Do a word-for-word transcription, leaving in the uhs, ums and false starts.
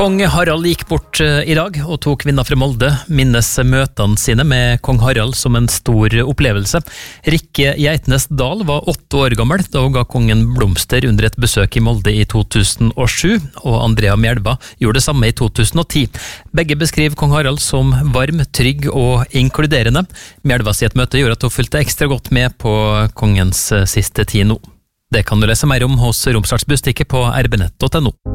Kong Harald gikk bort i dag og tok kvinner fra Molde minnes møtene sine med Kong Harald som en stor opplevelse. Rikke Geitnes Dahl var åtte år gammel da hun ga kongen blomster under et besøk i Molde i to tusen og sju, og Andrea Mjelva gjorde det samme i to tusen og ti. Begge beskriver Kong Harald som varm, trygg og inkluderende. Mjelva sitt møte gjorde at hun fulgte ekstra godt med på kongens siste tid nå. Det kan du lese mer om hos Romsdals Budstikke på r b nett punktum no.